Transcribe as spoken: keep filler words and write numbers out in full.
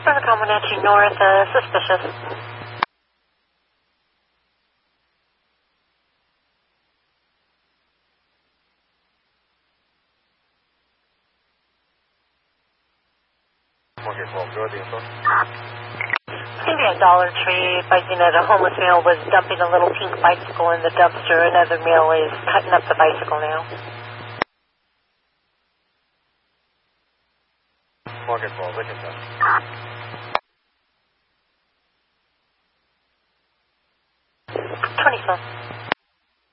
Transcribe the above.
Brother Comanche North, uh, suspicious. Morgan twelve, go ahead, info. It's going to be a Dollar Tree. Biking that a homeless male was dumping a little pink bicycle in the dumpster. Another male is cutting up the bicycle now. Morgan twelve, Lincoln ten. twenty-four.